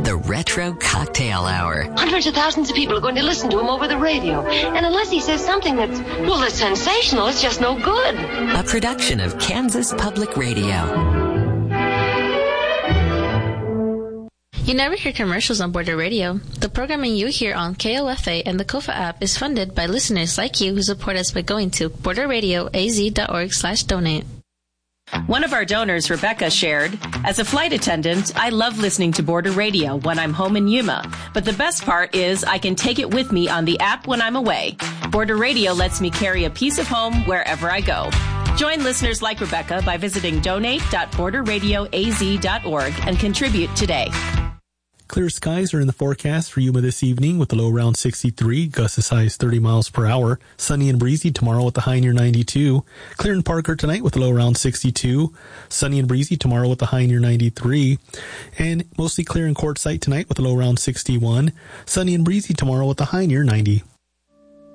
the Retro Cocktail Hour. Hundreds of thousands of people are going to listen to him over the radio. And unless he says something that's sensational, it's just no good. A production of Kansas Public Radio. You never hear commercials on Border Radio. The programming you hear on KOFA and the KOFA app is funded by listeners like you who support us by going to borderradioaz.org/donate. One of our donors, Rebecca, shared, "As a flight attendant, I love listening to Border Radio when I'm home in Yuma. But the best part is I can take it with me on the app when I'm away. Border Radio lets me carry a piece of home wherever I go." Join listeners like Rebecca by visiting donate.borderradioaz.org and contribute today. Clear skies are in the forecast for Yuma this evening with the low around 63, gusts as high as 30 miles per hour. Sunny and breezy tomorrow with the high near 92. Clear in Parker tonight with the low around 62. Sunny and breezy tomorrow with the high near 93. And mostly clear in Quartzsite tonight with the low around 61. Sunny and breezy tomorrow with the high near 90.